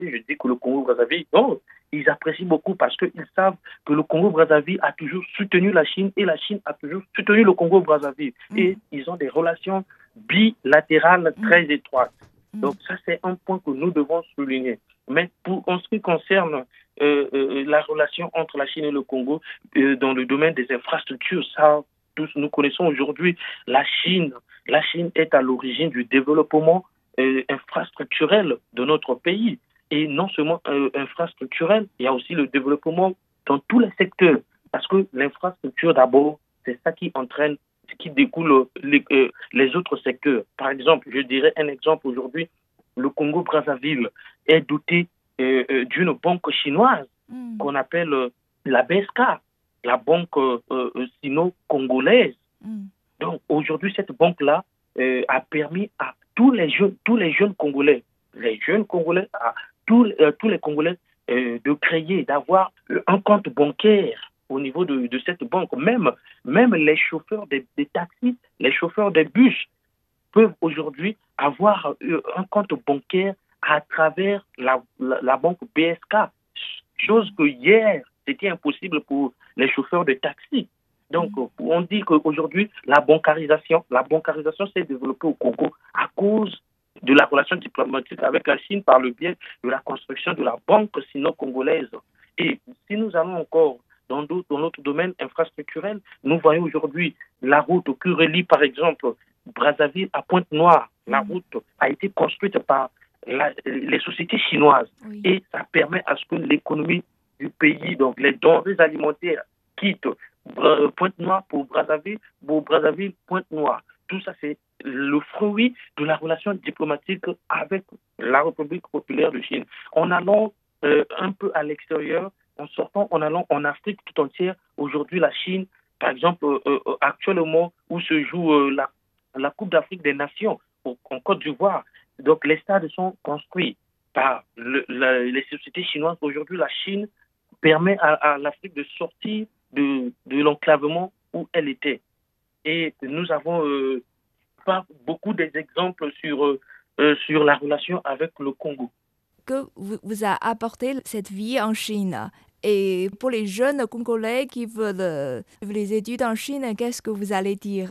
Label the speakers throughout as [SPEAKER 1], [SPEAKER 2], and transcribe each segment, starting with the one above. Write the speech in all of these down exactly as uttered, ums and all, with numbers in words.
[SPEAKER 1] je dis que le Congo-Brazzaville, non, ils apprécient beaucoup parce qu'ils savent que le Congo-Brazzaville a toujours soutenu la Chine et la Chine a toujours soutenu le Congo-Brazzaville. Mmh. Et ils ont des relations bilatérales mmh. très étroites. Mmh. Donc ça, c'est un point que nous devons souligner. Mais pour, en ce qui concerne euh, euh, la relation entre la Chine et le Congo euh, dans le domaine des infrastructures, ça, tous nous connaissons aujourd'hui la Chine. La Chine est à l'origine du développement euh, infrastructurel de notre pays. Et non seulement euh, infrastructurel, il y a aussi le développement dans tous les secteurs. Parce que l'infrastructure, d'abord, c'est ça qui entraîne, qui découle les, euh, les autres secteurs. Par exemple, je dirais un exemple aujourd'hui, le Congo-Brazzaville est doté euh, euh, d'une banque chinoise mm. qu'on appelle euh, la B S K, la banque euh, euh, sino-congolaise. Mm. Donc aujourd'hui, cette banque-là euh, a permis à tous les jeunes, tous les jeunes Congolais, les jeunes Congolais, à tous, euh, tous les Congolais euh, de créer, d'avoir un compte bancaire au niveau de, de cette banque. Même, même les chauffeurs des, des taxis, les chauffeurs des bus peuvent aujourd'hui avoir un compte bancaire à travers la, la, la banque B S K, chose que hier, c'était impossible pour les chauffeurs de taxi. Donc, on dit qu'aujourd'hui, la bancarisation, la bancarisation s'est développée au Congo à cause de la relation diplomatique avec la Chine par le biais de la construction de la banque sino-congolaise. Et si nous allons encore dans, dans notre domaine infrastructurel, nous voyons aujourd'hui la route qui relie, par exemple, Brazzaville à Pointe-Noire. La route a été construite par la, les sociétés chinoises. Oui. Et ça permet à ce que l'économie du pays, donc les denrées alimentaires, quittent Pointe-Noire pour Brazzaville, pour Brazzaville, Pointe-Noire. Tout ça, c'est le fruit de la relation diplomatique avec la République populaire de Chine. En allant euh, un peu à l'extérieur, en sortant, en allant en Afrique tout entière, aujourd'hui, la Chine, par exemple, euh, euh, actuellement, où se joue euh, la, la Coupe d'Afrique des Nations au, en Côte d'Ivoire, donc les stades sont construits par le, la, les sociétés chinoises. Aujourd'hui, la Chine permet à, à l'Afrique de sortir de, de l'enclavement où elle était. Et nous avons euh, pas beaucoup d'exemples sur, euh, sur la relation avec le Congo.
[SPEAKER 2] Que vous, vous a apporté cette vie en Chine? Et pour les jeunes Congolais qui veulent les études en Chine, qu'est-ce que vous allez dire?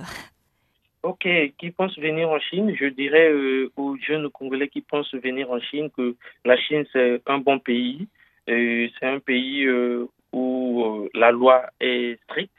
[SPEAKER 1] Ok, qui pensent venir en Chine, je dirais euh, aux jeunes Congolais qui pensent venir en Chine que la Chine, c'est un bon pays. Euh, c'est un pays euh, où euh, la loi est stricte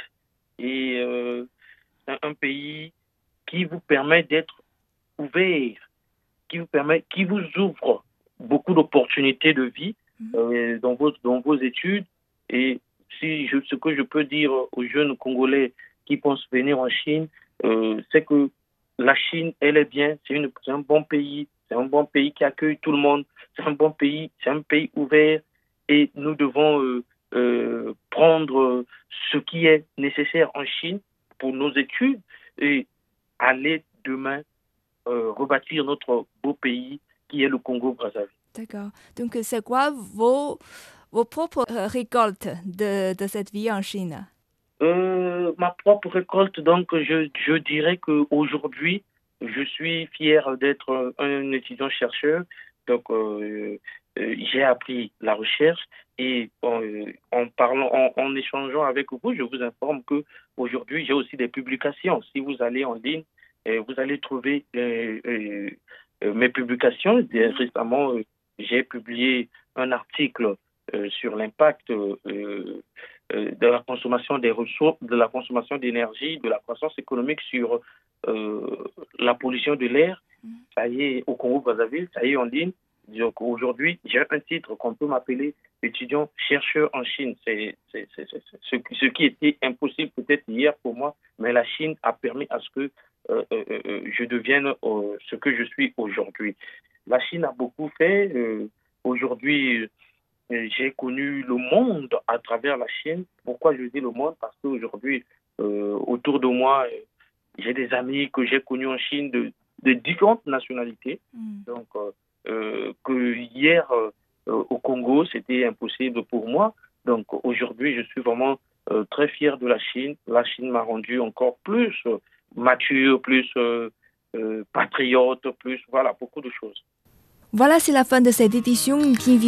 [SPEAKER 1] et euh, c'est un pays qui vous permet d'être ouvert, qui vous permet, qui vous ouvre beaucoup d'opportunités de vie euh, dans, vos, dans vos études. Et si je, ce que je peux dire aux jeunes Congolais qui pensent venir en Chine, euh, c'est que la Chine, elle est bien, c'est, une, c'est un bon pays, c'est un bon pays qui accueille tout le monde, c'est un bon pays, c'est un pays ouvert et nous devons euh, euh, prendre ce qui est nécessaire en Chine pour nos études et aller demain euh, rebâtir notre beau pays qui est le Congo-Brazzaville.
[SPEAKER 2] D'accord. Donc, c'est quoi vos, vos propres récoltes de, de cette vie en Chine?
[SPEAKER 1] Euh, ma propre récolte, donc, je, je dirais qu'aujourd'hui, je suis fier d'être un étudiant chercheur. Donc, euh, euh, j'ai appris la recherche et euh, en parlant, en, en échangeant avec vous, je vous informe que aujourd'hui, j'ai aussi des publications. Si vous allez en ligne, euh, vous allez trouver euh, euh, euh, mes publications. Récemment, euh, j'ai publié un article euh, sur l'impact euh, euh, de la consommation des ressources, de la consommation d'énergie, de la croissance économique sur euh, la pollution de l'air. Ça y est, au Congo-Brazzaville, ça y est en ligne. Donc aujourd'hui, j'ai un titre qu'on peut m'appeler étudiant chercheur en Chine. C'est, c'est, c'est, c'est, c'est ce, ce qui était impossible peut-être hier pour moi, mais la Chine a permis à ce que euh, euh, euh, je devienne euh, ce que je suis aujourd'hui. La Chine a beaucoup fait. Euh, aujourd'hui, j'ai connu le monde à travers la Chine. Pourquoi je dis le monde? Parce qu'aujourd'hui, euh, autour de moi, j'ai des amis que j'ai connus en Chine de, de différentes nationalités. Mm. Donc, euh, euh, que hier, euh, au Congo, c'était impossible pour moi. Donc, aujourd'hui, je suis vraiment euh, très fier de la Chine. La Chine m'a rendu encore plus euh, mature, plus euh, euh, patriote, plus, voilà, beaucoup de choses.
[SPEAKER 2] Voilà, c'est la fin de cette édition qui